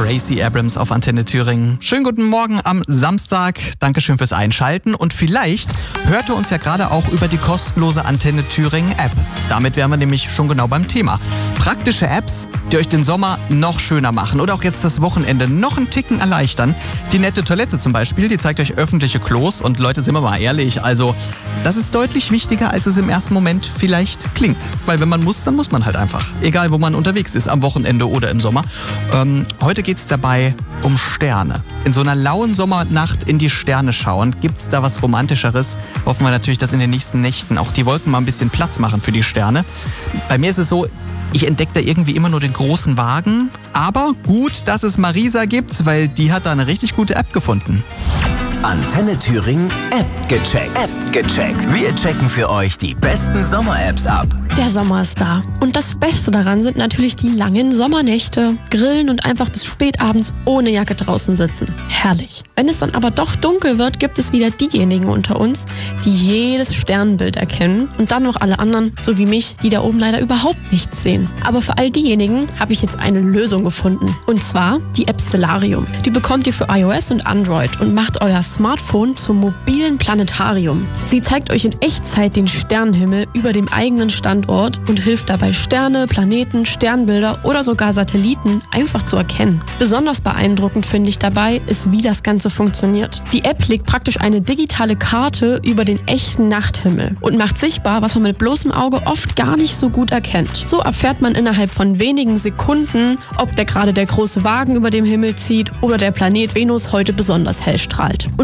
Gracie Abrams auf Antenne Thüringen. Schönen guten Morgen am Samstag. Dankeschön fürs Einschalten. Und vielleicht hört ihr uns ja gerade auch über die kostenlose Antenne Thüringen App. Damit wären wir nämlich schon genau beim Thema. Praktische Apps, die euch den Sommer noch schöner machen oder auch jetzt das Wochenende noch einen Ticken erleichtern. Die nette Toilette zum Beispiel, die zeigt euch öffentliche Klos. Und Leute, sind wir mal ehrlich, also das ist deutlich wichtiger, als es im ersten Moment vielleicht klingt. Weil wenn man muss, dann muss man halt einfach. Egal, wo man unterwegs ist, am Wochenende oder im Sommer. Heute geht es dabei um Sterne. In so einer lauen Sommernacht in die Sterne schauen, gibt es da was Romantischeres? Hoffen wir natürlich, dass in den nächsten Nächten auch die Wolken mal ein bisschen Platz machen für die Sterne. Bei mir ist es so, ich entdecke da irgendwie immer nur den großen Wagen. Aber gut, dass es Marisa gibt, weil die hat da eine richtig gute App gefunden. Antenne Thüringen App gecheckt. Wir checken für euch die besten Sommer-Apps ab. Der Sommer ist da. Und das Beste daran sind natürlich die langen Sommernächte. Grillen und einfach bis spät abends ohne Jacke draußen sitzen. Herrlich. Wenn es dann aber doch dunkel wird, gibt es wieder diejenigen unter uns, die jedes Sternbild erkennen und dann noch alle anderen, so wie mich, die da oben leider überhaupt nichts sehen. Aber für all diejenigen habe ich jetzt eine Lösung gefunden. Und zwar die App Stellarium. Die bekommt ihr für iOS und Android und macht euer Smartphone zum mobilen Planetarium. Sie zeigt euch in Echtzeit den Sternenhimmel über dem eigenen Standort und hilft dabei, Sterne, Planeten, Sternbilder oder sogar Satelliten einfach zu erkennen. Besonders beeindruckend finde ich dabei, ist, wie das Ganze funktioniert. Die App legt praktisch eine digitale Karte über den echten Nachthimmel und macht sichtbar, was man mit bloßem Auge oft gar nicht so gut erkennt. So erfährt man innerhalb von wenigen Sekunden, ob gerade der große Wagen über dem Himmel zieht oder der Planet Venus heute besonders hell strahlt.